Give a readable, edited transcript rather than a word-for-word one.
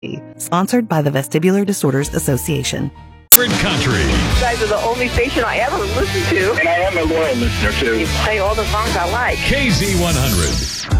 Sponsored by the Vestibular Disorders Association. Country. You guys are the only station I ever listen to. And I am a loyal listener, too. You play all the songs I like. KZ100.